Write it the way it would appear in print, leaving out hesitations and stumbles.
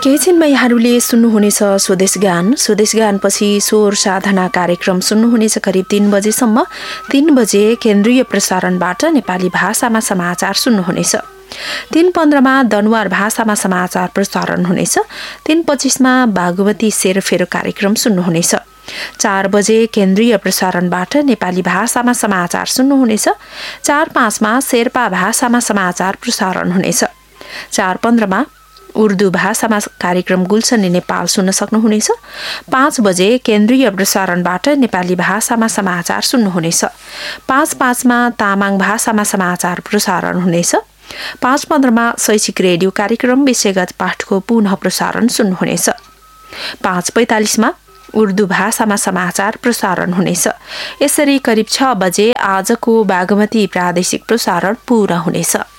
केही छिनमा यहाँहरूले सुन्नुहुनेछ स्वदेश गानपछि स्वर साधना कार्यक्रम सुन्नुहुनेछ करिब 3 बजेसम्म। 3 बजे केन्द्रीय प्रसारणबाट नेपाली भाषामा समाचार सुन्नुहुनेछ। 3:15 दनुवार भाषामा समाचार प्रसारण हुनेछ। 3:25 बागमती सेरफेर कार्यक्रम सुन्नुहुनेछ। 4 बजे केन्द्रीय प्रसारणबाट नेपाली भाषामा समाचार सुन्नुहुनेछ। 4:05 शेर्पा भाषामा समाचार प्रसारण हुनेछ। 4:15 उर्दू भाषामा कार्यक्रम गुल्सनी नेपाल सुन्न सक्नुहुनेछ। 5 बजे केन्द्रीय प्रसारणबाट नेपाली भाषामा समाचार सुन्नुहुनेछ। 5:05 तामाङ भाषामा समाचार प्रसारण हुनेछ। 5:15 शैक्षिक रेडियो कार्यक्रम विषयगत पाठको पुनः प्रसारण सुन्नुहुनेछ। 5:45 उर्दू भाषामा समाचार प्रसारण हुनेछ। यसरी करिब 6 बजे आजको बागमती प्रादेशिक प्रसारण पूरा हुनेछ।